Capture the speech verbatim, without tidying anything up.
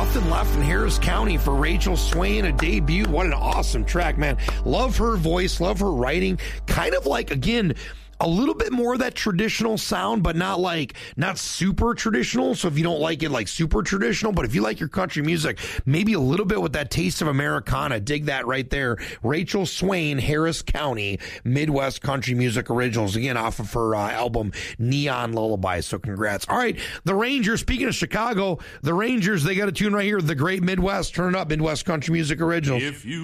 Nothing Left in Harris County for Rachel Swain, a debut. What an awesome track, man. Love her voice, love her writing. Kind of like, again, a little bit more of that traditional sound, but not like, not super traditional. So if you don't like it like super traditional, but if you like your country music, maybe a little bit with that taste of Americana, dig that right there. Rachel Swain, Harris County, Midwest Country Music Originals, again, off of her uh, album Neon Lullaby. So congrats. All right, the Rangers, speaking of Chicago, the Rangers, they got a tune right here, The Great Midwest. Turn it up, Midwest Country Music Originals. If you